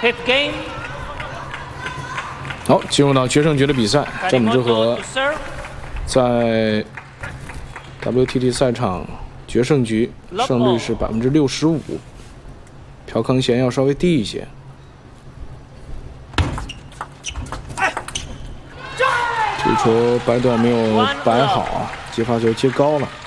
Hit game. 好，进入到决胜局的比赛，詹姆之和在 WTT 赛场决胜局胜率是65%，朴康贤要稍微低一些。这球摆短没有摆好啊，接发球接高了。